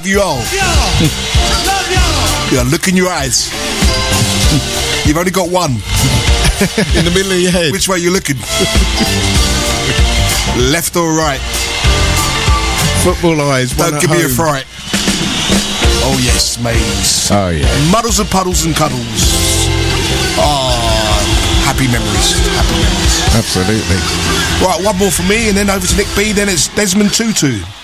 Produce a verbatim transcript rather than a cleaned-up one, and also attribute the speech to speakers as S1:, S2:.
S1: love you all.
S2: Love you.
S1: Yeah, look in your eyes. You've only got one.
S3: In the middle of your head.
S1: Which way you looking? Left or right?
S3: Football eyes.
S1: Don't give me a fright. Oh yes, Maze.
S3: Oh yeah.
S1: Muddles and puddles and cuddles. Oh, happy memories. Happy memories.
S3: Absolutely.
S1: Right, one more for me, and then over to Nick B. Then it's Desmond Tutu.